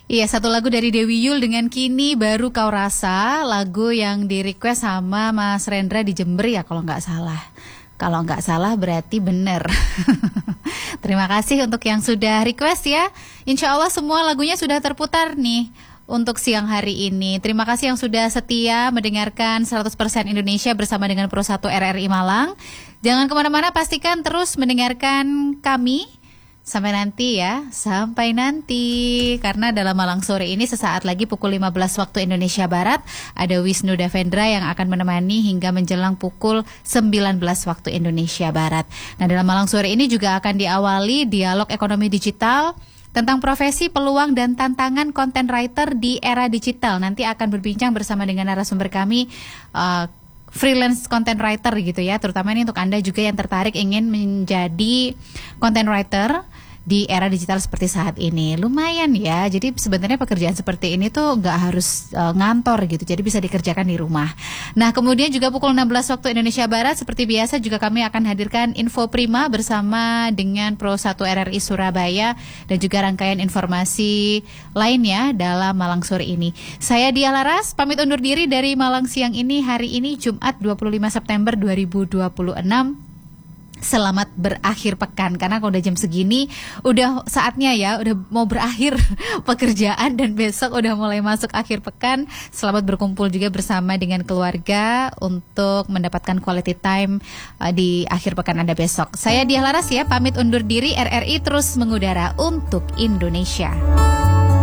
Iya, satu lagu dari Dewi Yul dengan Kini Baru Kau Rasa, lagu yang di request sama Mas Rendra di Jember ya kalau nggak salah. Kalau nggak salah berarti bener. Terima kasih untuk yang sudah request ya. Insya Allah semua lagunya sudah terputar nih untuk siang hari ini. Terima kasih yang sudah setia mendengarkan 100% Indonesia bersama dengan Pro 1 RRI Malang. Jangan kemana-mana, pastikan terus mendengarkan kami. Sampai nanti ya, sampai nanti. Karena dalam Malang Sore ini sesaat lagi pukul 15 waktu Indonesia Barat ada Wisnu Davendra yang akan menemani hingga menjelang pukul 19 waktu Indonesia Barat. Nah, dalam Malang Sore ini juga akan diawali dialog ekonomi digital tentang profesi, peluang, dan tantangan content writer di era digital. Nanti akan berbincang bersama dengan narasumber kami, freelance content writer gitu ya, terutama ini untuk Anda juga yang tertarik ingin menjadi content writer di era digital seperti saat ini. Lumayan ya, jadi sebenarnya pekerjaan seperti ini tuh nggak harus ngantor gitu, jadi bisa dikerjakan di rumah. Nah, kemudian juga pukul 16 waktu Indonesia Barat seperti biasa juga kami akan hadirkan Info Prima bersama dengan Pro 1 RRI Surabaya dan juga rangkaian informasi lainnya dalam Malang Sore ini. Saya Dia Laras, pamit undur diri dari Malang Siang ini hari ini Jumat 25 September 2026. Selamat berakhir pekan, karena kalau udah jam segini udah saatnya ya, udah mau berakhir pekerjaan dan besok udah mulai masuk akhir pekan. Selamat berkumpul juga bersama dengan keluarga untuk mendapatkan quality time di akhir pekan Anda besok. Saya Dia Laras ya, pamit undur diri. RRI terus mengudara untuk Indonesia.